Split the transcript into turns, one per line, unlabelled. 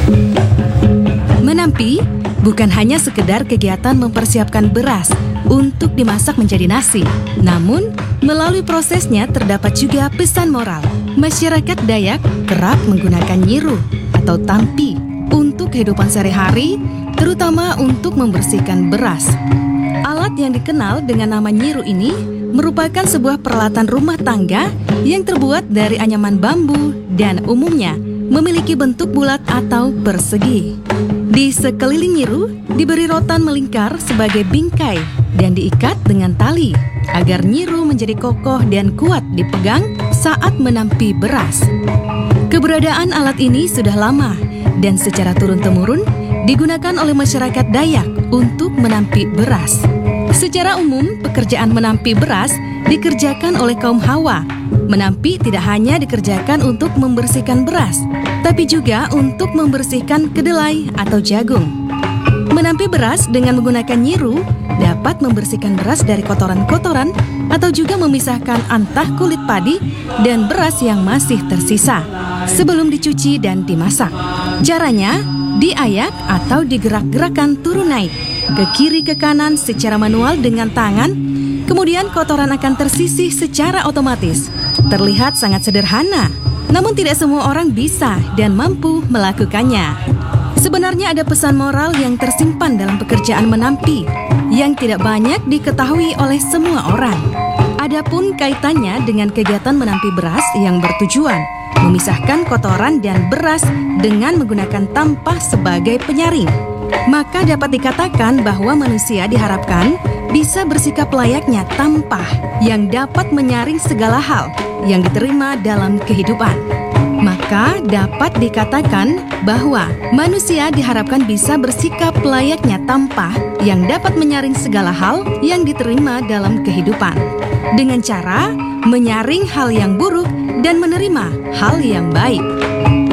Menampi bukan hanya sekedar kegiatan mempersiapkan beras untuk dimasak menjadi nasi. Namun, melalui prosesnya terdapat juga pesan moral. Masyarakat Dayak kerap menggunakan nyiru atau tampi untuk kehidupan sehari-hari, terutama untuk membersihkan beras. Alat yang dikenal dengan nama nyiru ini merupakan sebuah peralatan rumah tangga yang terbuat dari anyaman bambu dan umumnya memiliki bentuk bulat atau persegi. Di sekeliling nyiru diberi rotan melingkar sebagai bingkai dan diikat dengan tali agar nyiru menjadi kokoh dan kuat dipegang saat menampi beras. Keberadaan alat ini sudah lama dan secara turun-temurun digunakan oleh masyarakat Dayak untuk menampi beras. Secara umum, pekerjaan menampi beras dikerjakan oleh kaum Hawa. Menampi tidak hanya dikerjakan untuk membersihkan beras, tapi juga untuk membersihkan kedelai atau jagung. Menampi beras dengan menggunakan nyiru dapat membersihkan beras dari kotoran-kotoran atau juga memisahkan antah kulit padi dan beras yang masih tersisa sebelum dicuci dan dimasak. Caranya, diayak atau digerak-gerakan turun naik ke kiri ke kanan secara manual dengan tangan, kemudian kotoran akan tersisih secara otomatis. Terlihat sangat sederhana, namun tidak semua orang bisa dan mampu melakukannya. Sebenarnya ada pesan moral yang tersimpan dalam pekerjaan menampi yang tidak banyak diketahui oleh semua orang. Adapun kaitannya dengan kegiatan menampi beras yang bertujuan memisahkan kotoran dan beras dengan menggunakan tampah sebagai penyaring, maka dapat dikatakan bahwa manusia diharapkan bisa bersikap layaknya tampah yang dapat menyaring segala hal yang diterima dalam kehidupan. Maka dapat dikatakan bahwa manusia diharapkan bisa bersikap layaknya tampah yang dapat menyaring segala hal yang diterima dalam kehidupan, dengan cara menyaring hal yang buruk dan menerima hal yang baik.